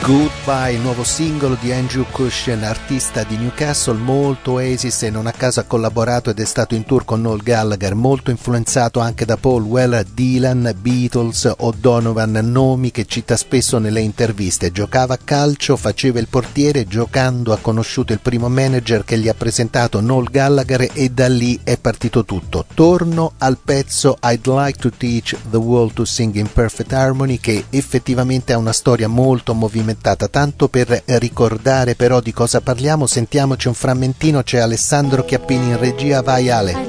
Goodbye, il nuovo singolo di Andrew Cushen, artista di Newcastle, molto Oasis e non a caso ha collaborato ed è stato in tour con Noel Gallagher, molto influenzato anche da Paul Weller, Dylan, Beatles o Donovan, nomi che cita spesso nelle interviste. Giocava a calcio, faceva il portiere, giocando ha conosciuto il primo manager che gli ha presentato Noel Gallagher e da lì è partito tutto. Torno al pezzo I'd Like to Teach the World to Sing in Perfect Harmony, che effettivamente ha una storia molto movimentata. Tanto per ricordare però di cosa parliamo, sentiamoci un frammentino. C'è Alessandro Chiappini in regia, vai Ale.